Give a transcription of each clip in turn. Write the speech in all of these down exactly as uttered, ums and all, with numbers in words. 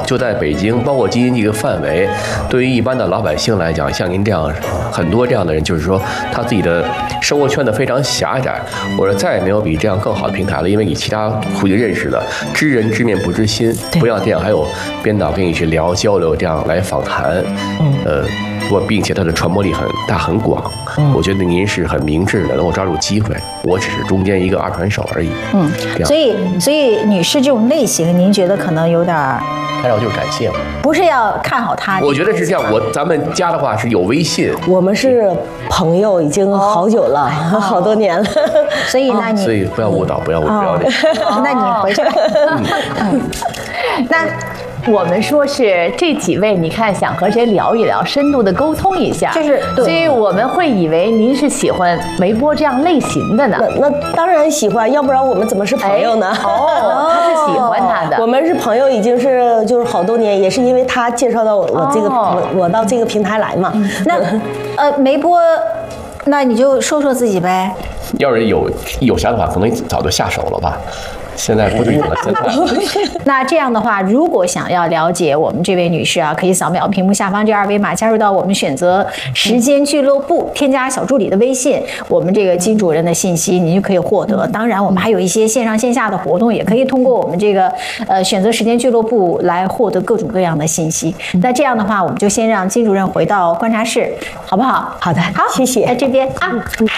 就在北京，包括京津冀这个范围，对于一般的老百姓来讲，像您这样很多这样的人，就是说他自己的生活圈子非常狭窄。我说再也没有比这样更好的平台了，因为你其他互相认识的，知人知面不知心，不要这样。还有编导跟你去聊交流，这样来访谈，呃。我并且它的传播力很大很广，嗯、我觉得您是很明智的，能够抓住机会。我只是中间一个二传手而已。嗯， 所以所以女士这种类型，您觉得可能有点儿？ 看到就是感谢嘛， 不是要看好她。 我觉得是这样，我咱们家的话是有微信， 我们是朋友，已经好久了，哦、好多年了。 所以那你所以不要误导，不要误导你。 哦、那你回去。 嗯、那。我们说是这几位，你看想和谁聊一聊，深度的沟通一下， 就是， 所以我们会以为您是喜欢梅波这样类型的呢。 那那当然喜欢，要不然我们怎么是朋友呢？ 哎、哦，他是喜欢他的。 我们是朋友，已经是就是好多年，也是因为他介绍到我我这个、哦、我我到这个平台来嘛。 嗯、那呃梅波，那你就说说自己呗。 要是有有啥的话，可能早就下手了吧。现在不是有了，现在。 那这样的话，如果想要了解我们这位女士啊，可以扫描屏幕下方这二维码，加入到我们选择时间俱乐部，添加小助理的微信，我们这个金主任的信息您就可以获得。当然，我们还有一些线上线下的活动，也可以通过我们这个呃选择时间俱乐部来获得各种各样的信息。那这样的话，我们就先让金主任回到观察室，好不好？ 好的， 好， 谢谢。 在这边啊。嗯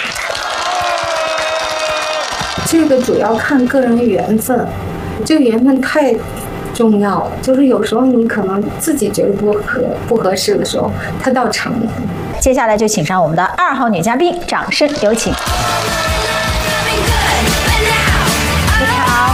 这个主要看个人缘分，这个缘分太重要了。就是有时候你可能自己觉得不合不合适的时候，它倒成了。 接下来就请上我们的二号女嘉宾，掌声有请。你好，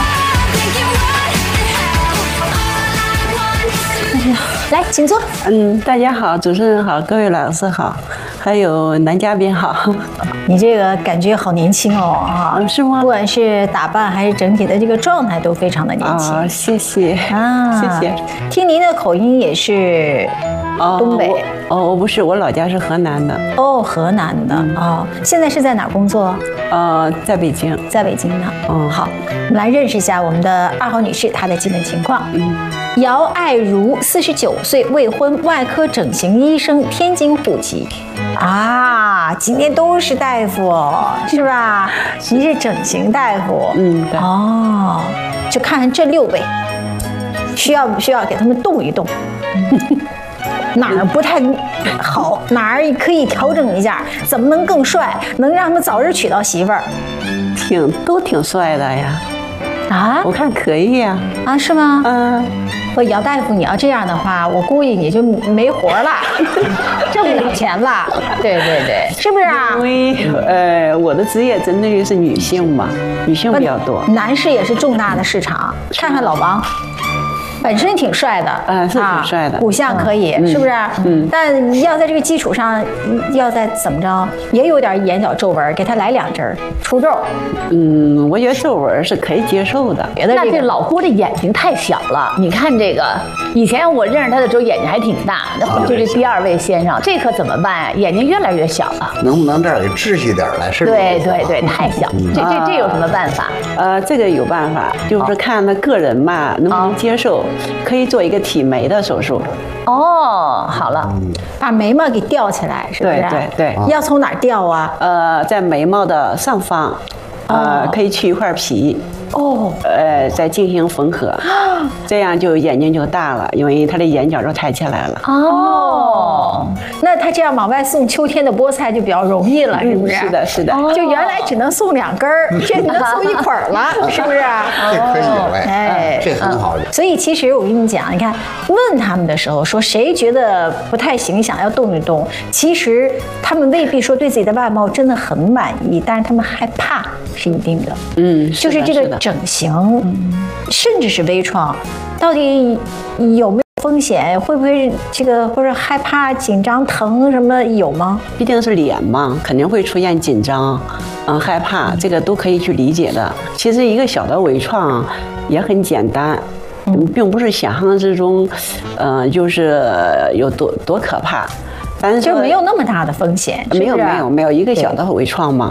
来，请坐。 嗯，大家好，主持人好，各位老师好，还有男嘉宾好。 你这个感觉好年轻哦啊， 是吗？ 不管是打扮还是整体的这个状态都非常的年轻。 啊，谢谢啊， 谢谢。 听您的口音也是东北。 哦，我不是，我老家是河南的。 哦，河南的哦，现在是在哪儿工作？ 呃，在北京， 在北京呢。 嗯， 好，我们来认识一下我们的二号女士她的基本情况。嗯。姚爱如，四十九岁，未婚，外科整形医生，天津户籍。啊，今天都是大夫，是吧？你是整形大夫， 嗯，对。 哦，就看看这六位，需要不需要给他们动一动？哪儿不太好，哪儿可以调整一下？怎么能更帅？能让他们早日娶到媳妇儿？ 挺都挺帅的呀。 啊， 我看可以呀。 啊，是吗？ 嗯。 说姚大夫，你要这样的话，我估计你就没活了，挣不了钱了。对对对，是不是啊？ 因为呃，我的职业针对的是女性嘛，女性比较多。 男士也是重大的市场。看看老王，本身挺帅的， 嗯，是挺帅的， 骨相可以，是不是？嗯。但要在这个基础上，要再怎么着，也有点眼角皱纹，给他来两针除皱。 嗯，我觉得皱纹是可以接受的。 那这老郭的眼睛太小了，你看这个，以前我认识他的时候眼睛还挺大，那就是第二位先生，这可怎么办呀？眼睛越来越小了。 能不能这儿给窒息点来？是不是？ 对对对，太小。这这这有什么办法？ 呃，这个有办法，就是看他个人嘛，能不能接受。可以做一个体眉的手术。 哦，好了， 把眉毛给吊起来，是不是？ 对对对。 要从哪儿吊啊？ 呃，在眉毛的上方，呃，可以去一块皮。 哦。 呃，再进行缝合，这样就眼睛就大了，因为他的眼角就抬起来了。 哦。那他这样往外送秋天的菠菜就比较容易了，是不是？ 是的，是的。 就原来只能送两根儿，这能送一捆儿了，是不是？ 这可以有哎，这很好的。 所以其实我跟你讲，你看问他们的时候说谁觉得不太行，想要动一动，其实他们未必说对自己的外貌真的很满意，但是他们害怕是一定的。 嗯， 就是这个整形，甚至是微创，到底有没有风险？会不会这个或者害怕、紧张、疼什么有吗？ 毕竟是脸嘛，肯定会出现紧张，嗯，害怕，这个都可以去理解的。其实一个小的微创也很简单，嗯，并不是想象之中，呃，就是有多多可怕。但是就没有那么大的风险， 没有没有没有一个小的微创嘛。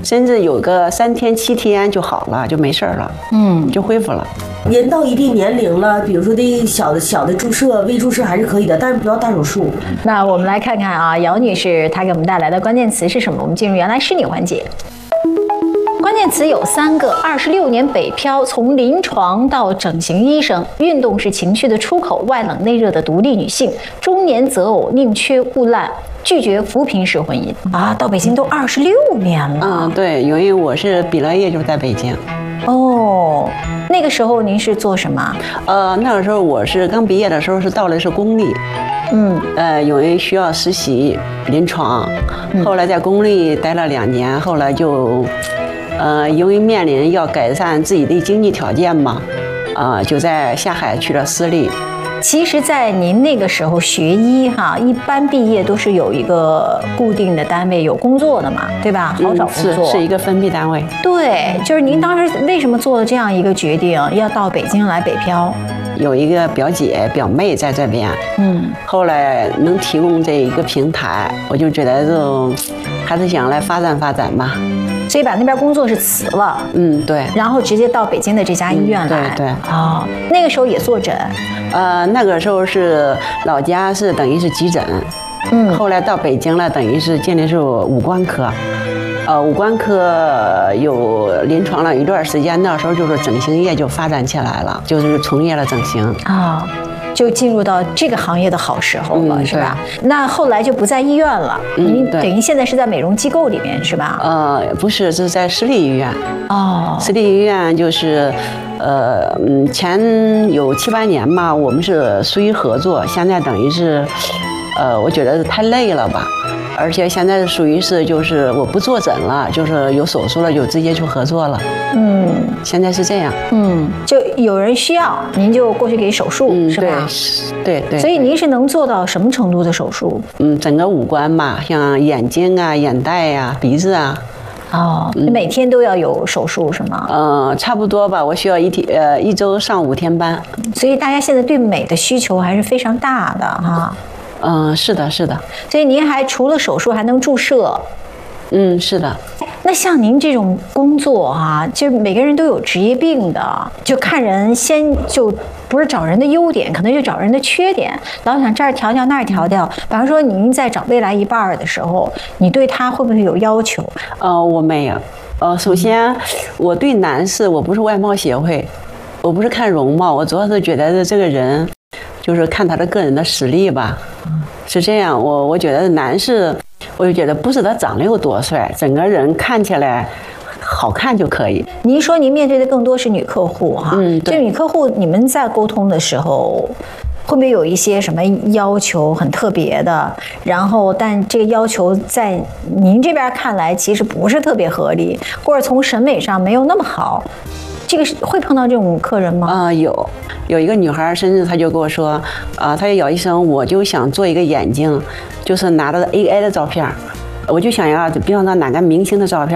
甚至有个三天七天就好了，就没事了，嗯，就恢复了。 人到一定年龄了，比如说这小的小的注射、微注射还是可以的，但是不要大手术。 那我们来看看啊，姚女士她给我们带来的关键词是什么？我们进入原来是你环节。关键词有三个：二十六年北漂，从临床到整形医生；运动是情绪的出口，外冷内热的独立女性；中年择偶，宁缺毋滥，拒绝扶贫式婚姻。啊，到北京都二十六年了。 嗯，对，因为我是毕了业就在北京。 哦，那个时候您是做什么？ 呃，那个时候我是刚毕业的时候是到的是公立。嗯，呃，因为需要实习临床，后来在公立待了两年，后来就，呃，因为面临要改善自己的经济条件嘛，啊、呃，就在下海去了私立。 其实，在您那个时候学医哈，一般毕业都是有一个固定的单位有工作的嘛，对吧？好找工作， 嗯、是是一个分批单位。 对，就是您当时为什么做了这样一个决定，要到北京来北漂？ 有一个表姐表妹在这边，嗯，后来能提供这一个平台，我就觉得就还是想来发展发展吧。 所以把那边工作是辞了， 嗯，对， 然后直接到北京的这家医院来， 嗯、对对， 哦，那个时候也坐诊， 呃，那个时候是老家是等于是急诊，嗯，后来到北京了，等于是进的是五官科，呃，五官科有临床了一段时间，那时候就是整形业就发展起来了，就是从业了整形啊。就进入到这个行业的好时候了，嗯、是吧？那后来就不在医院了，您、嗯、等于现在是在美容机构里面，是吧？ 呃，不是，是在私立医院。 哦， 私立医院就是，呃，嗯，前有七八年嘛，我们是属于合作，现在等于是，呃，我觉得太累了吧。而且现在属于是就是我不坐诊了，就是有手术了就直接去合作了。嗯，现在是这样。 嗯，就有人需要您就过去给手术，嗯、是吧？ 对对。 所以您是能做到什么程度的手术？ 嗯，整个五官嘛，像眼睛啊、眼袋呀、啊、鼻子啊。 哦，嗯、每天都要有手术是吗？ 呃，差不多吧，我需要一天呃一周上五天班。 所以大家现在对美的需求还是非常大的哈。 嗯、呃，是的，是的。 所以您还除了手术还能注射？ 嗯，是的。 那像您这种工作哈、啊，就是每个人都有职业病的，就看人先就不是找人的优点，可能就找人的缺点，老想这儿调调那儿调调。比方说您在找未来一半的时候，你对他会不会有要求？ 呃，我没有。呃，首先我对男士我不是外貌协会，我不是看容貌，我主要是觉得这个人就是看他的个人的实力吧。是这样，我我觉得男士，我就觉得不是他长得有多帅，整个人看起来好看就可以。 您说您面对的更多是女客户哈， 嗯， 这女客户你们在沟通的时候，会不会有一些什么要求很特别的？然后，但这个要求在您这边看来其实不是特别合理，或者从审美上没有那么好。这个是会碰到这种客人吗？ 啊、呃，有，有一个女孩，甚至她就跟我说，啊、呃，她咬一声，我就想做一个眼睛，就是拿着 A I 的照片，我就想要，比方说哪个明星的照片，